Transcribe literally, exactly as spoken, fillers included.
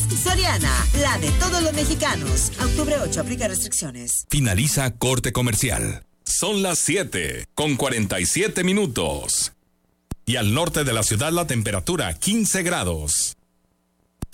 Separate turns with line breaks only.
Soriana, la de todos los mexicanos. A octubre ocho, aplica restricciones.
Finaliza corte comercial. Son las siete con cuarenta y siete minutos. Y al norte de la ciudad la temperatura quince grados.